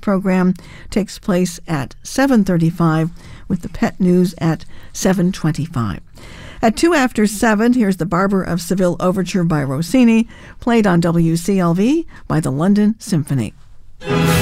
program takes place at 7:35 with the Pet News at 7:25. At 2 after 7, here's the Barber of Seville Overture by Rossini, played on WCLV by the London Symphony.